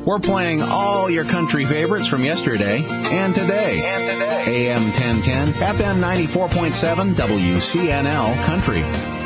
We're playing all your country favorites from yesterday and today. AM 1010, FM 94.7, WCNL Country.